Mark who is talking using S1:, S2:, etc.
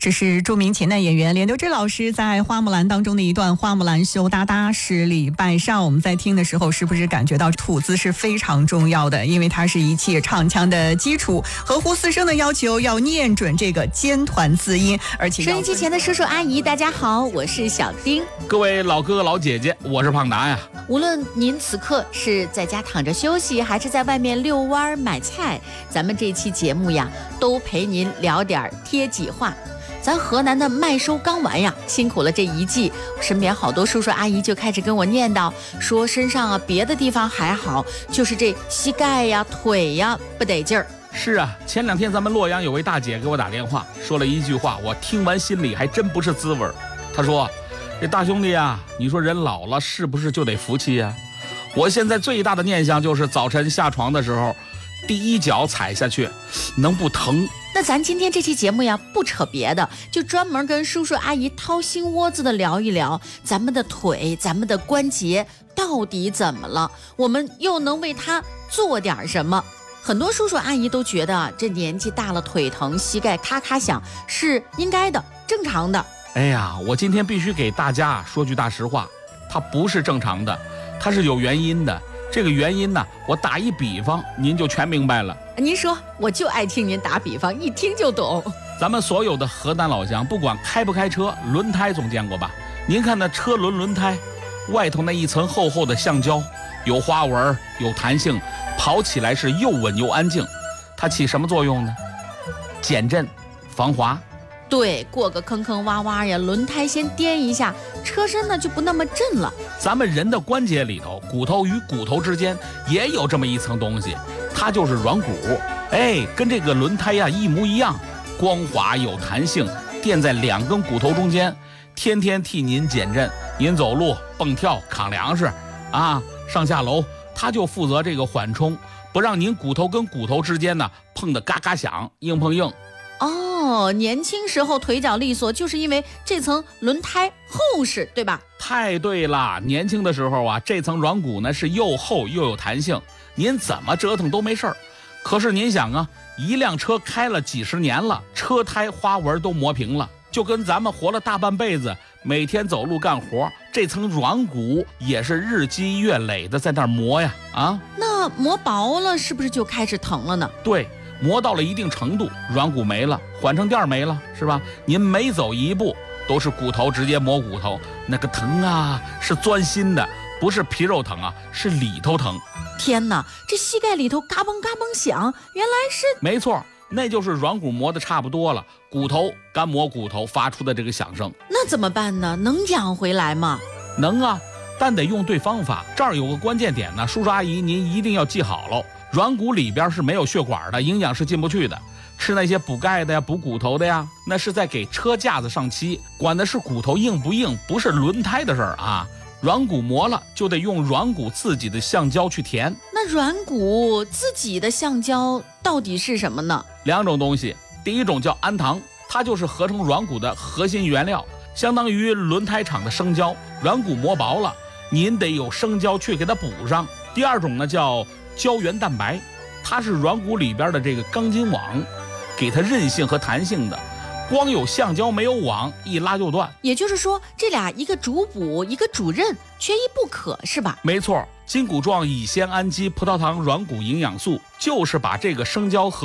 S1: 这是著名前代演员连德之老师在《花木兰》当中的一段花木兰羞答答十里拜上。我们在听的时候是不是感觉到吐字是非常重要的，因为它是一切唱腔的基础，合乎四声的要求，要念准这个尖团字音，而且
S2: 收音机前的叔叔阿姨大家好，我是小丁。
S3: 各位老哥哥老姐姐，我是胖达呀。
S2: 无论您此刻是在家躺着休息，还是在外面遛弯买菜，咱们这期节目呀都陪您聊点贴己话。咱河南的麦收刚完呀，辛苦了这一季，身边好多叔叔阿姨就开始跟我念叨，说身上啊别的地方还好，就是这膝盖呀腿呀不得劲儿。
S3: 是啊，前2天咱们洛阳有位大姐给我打电话，说了一句话，我听完心里还真不是滋味。她说，这大兄弟啊，你说人老了是不是就得服气呀？我现在最大的念想就是早晨下床的时候，第一脚踩下去能不疼。
S2: 那咱今天这期节目呀，不扯别的，就专门跟叔叔阿姨掏心窝子的聊一聊咱们的腿，咱们的关节到底怎么了，我们又能为它做点什么。很多叔叔阿姨都觉得这年纪大了腿疼，膝盖咔咔响是应该的，正常的。
S3: 哎呀，我今天必须给大家说句大实话，它不是正常的，它是有原因的。这个原因呢，我打一比方，您就全明白了。
S2: 您说，我就爱听您打比方，一听就懂。
S3: 咱们所有的河南老乡，不管开不开车，轮胎总见过吧？您看那车轮胎，外头那一层厚厚的橡胶，有花纹，有弹性，跑起来是又稳又安静。它起什么作用呢？减震、防滑。
S2: 对，过个坑坑洼洼呀，轮胎先颠一下，车身呢就不那么震了。
S3: 咱们人的关节里头，骨头与骨头之间也有这么一层东西，它就是软骨。哎，跟这个轮胎呀一模一样，光滑有弹性，垫在2根骨头中间，天天替您减震。您走路、蹦跳、扛粮食啊，上下楼，它就负责这个缓冲，不让您骨头跟骨头之间呢碰得嘎嘎响，硬碰硬。
S2: 哦，年轻时候腿脚利索，就是因为这层轮胎厚实，对吧？
S3: 太对了，年轻的时候啊，这层软骨呢是又厚又有弹性，您怎么折腾都没事儿。可是您想啊，一辆车开了几十年了，车胎花纹都磨平了，就跟咱们活了大半辈子，每天走路干活，这层软骨也是日积月累的在那儿磨呀啊。
S2: 那磨薄了是不是就开始疼了呢？
S3: 对，磨到了一定程度，软骨没了，缓冲垫没了，是吧？您每走一步都是骨头直接磨骨头，那个疼啊是钻心的，不是皮肉疼啊，是里头疼。
S2: 天哪，这膝盖里头嘎嘣嘎嘣响，原来是……
S3: 没错，那就是软骨磨的差不多了，骨头干磨骨头发出的这个响声。
S2: 那怎么办呢？能养回来吗？
S3: 能啊，但得用对方法。这儿有个关键点呢，叔叔阿姨您一定要记好了。软骨里边是没有血管的，营养是进不去的。吃那些补钙的呀、补骨头的呀，那是在给车架子上漆，管的是骨头硬不硬，不是轮胎的事儿啊。软骨磨了就得用软骨自己的橡胶去填。
S2: 那软骨自己的橡胶到底是什么呢
S3: ？2种东西，第一种叫氨糖，它就是合成软骨的核心原料，相当于轮胎厂的生胶。软骨磨薄了，您得有生胶去给它补上。第2种呢叫胶原蛋白，它是软骨里边的这个钢筋网，给它韧性和弹性的。光有橡胶没有网，一拉就断。
S2: 也就是说，这俩一个主补，一个主韧，缺一不可，是吧？
S3: 没错，筋骨状乙酰氨基葡萄糖软骨营养素就是把这个生胶和